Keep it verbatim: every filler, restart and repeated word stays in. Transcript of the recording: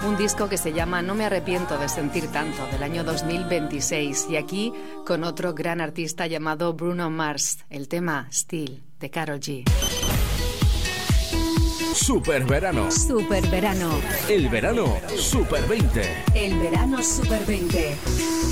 un disco que se llama No me arrepiento de sentir tanto, del año dos mil veintiséis, y aquí con otro gran artista llamado Bruno Mars, el tema Still, de Karol G. Super verano. Super verano. El verano Super veinte. El verano Super veinte.